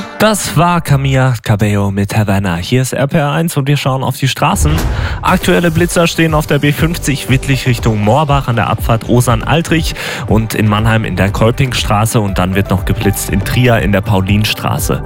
Das war Camila Cabello mit Havana. Hier ist RPR1 und wir schauen auf die Straßen. Aktuelle Blitzer stehen auf der B50 Wittlich Richtung Moorbach an der Abfahrt Osan-Altrich und in Mannheim in der Kolpingstraße und dann wird noch geblitzt in Trier in der Paulinstraße.